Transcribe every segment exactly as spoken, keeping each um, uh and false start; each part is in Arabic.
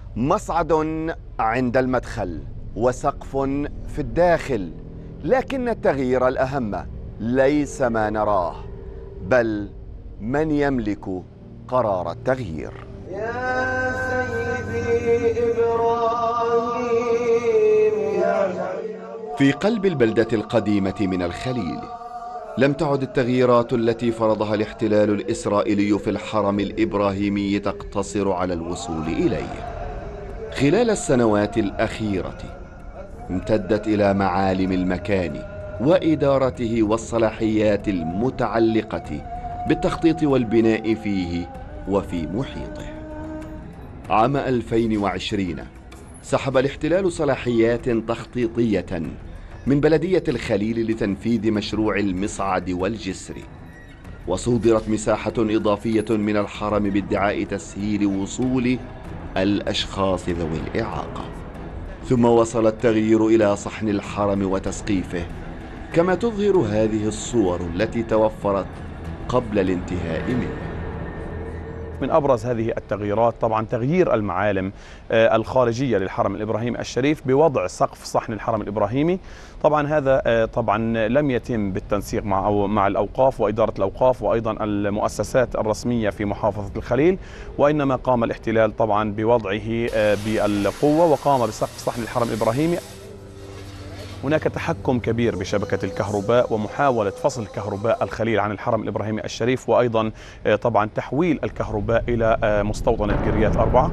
مصعد عند المدخل وسقف في الداخل، لكن التغيير الأهم ليس ما نراه، بل من يملك قرار التغيير. يا سيدي إبراهيم يا في قلب البلدة القديمة من الخليل، لم تعد التغييرات التي فرضها الاحتلال الإسرائيلي في الحرم الإبراهيمي تقتصر على الوصول إليه. خلال السنوات الأخيرة امتدت إلى معالم المكان وإدارته والصلاحيات المتعلقة بالتخطيط والبناء فيه وفي محيطه. عام ألفين وعشرين سحب الاحتلال صلاحيات تخطيطية من بلدية الخليل لتنفيذ مشروع المصعد والجسر، وصودرت مساحة إضافية من الحرم بادعاء تسهيل وصول الأشخاص ذوي الإعاقة. ثم وصل التغيير إلى صحن الحرم وتسقيفه، كما تظهر هذه الصور التي توفرت قبل الانتهاء منه. من أبرز هذه التغييرات طبعا تغيير المعالم الخارجية للحرم الإبراهيمي الشريف بوضع سقف صحن الحرم الإبراهيمي. طبعا هذا طبعا لم يتم بالتنسيق مع مع الأوقاف وإدارة الأوقاف وأيضا المؤسسات الرسمية في محافظة الخليل، وإنما قام الاحتلال طبعا بوضعه بالقوة وقام بسقف صحن الحرم الإبراهيمي. هناك تحكم كبير بشبكة الكهرباء ومحاولة فصل كهرباء الخليل عن الحرم الإبراهيمي الشريف، وأيضا طبعا تحويل الكهرباء إلى مستوطنة قريات أربعة.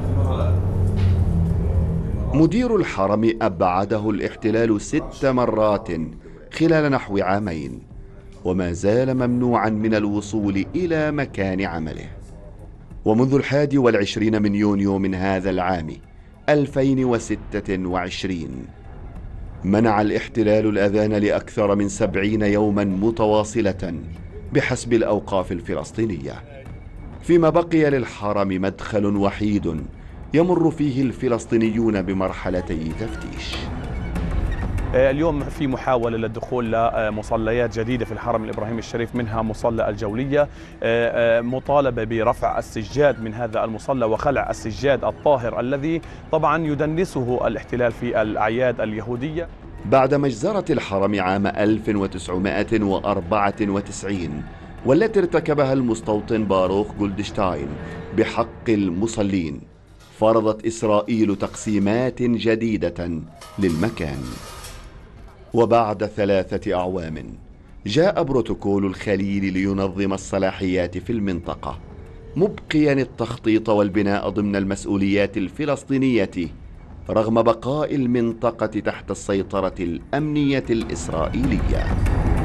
مدير الحرم أبعده الاحتلال ست مرات خلال نحو عامين، وما زال ممنوعا من الوصول إلى مكان عمله. ومنذ الحادي والعشرين من يونيو من هذا العام ألفين وستة وعشرين منع الاحتلال الأذان لأكثر من سبعين يوما متواصلة بحسب الأوقاف الفلسطينية، فيما بقي للحرم مدخل وحيد يمر فيه الفلسطينيون بمرحلتي تفتيش. اليوم في محاولة للدخول لمصليات جديدة في الحرم الإبراهيمي الشريف، منها مصلى الجولية، مطالبة برفع السجاد من هذا المصلى وخلع السجاد الطاهر الذي طبعا يدنسه الاحتلال في الأعياد اليهودية. بعد مجزرة الحرم عام ألف وتسعمائة وأربعة وتسعين والتي ارتكبها المستوطن باروخ جولدشتاين بحق المصلين، فرضت إسرائيل تقسيمات جديدة للمكان. وبعد ثلاثة أعوام جاء بروتوكول الخليل لينظم الصلاحيات في المنطقة، مبقيا التخطيط والبناء ضمن المسؤوليات الفلسطينية رغم بقاء المنطقة تحت السيطرة الأمنية الإسرائيلية.